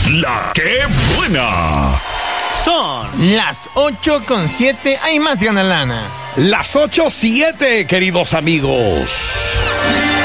La que buena. Son las 8:07. Hay más gana lana. Las 8:07, queridos amigos.